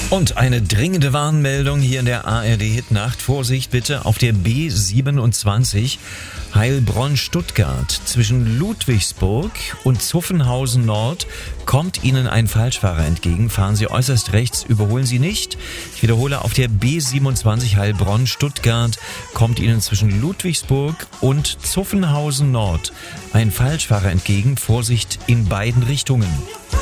Und eine dringende Warnmeldung hier in der ARD Hitnacht. Vorsicht bitte auf der B27 Heilbronn-Stuttgart. Zwischen Ludwigsburg und Zuffenhausen Nord kommt Ihnen ein Falschfahrer entgegen. Fahren Sie äußerst rechts, überholen Sie nicht. Ich wiederhole, auf der B27 Heilbronn-Stuttgart kommt Ihnen zwischen Ludwigsburg und Zuffenhausen Nord ein Falschfahrer entgegen. Vorsicht in beiden Richtungen.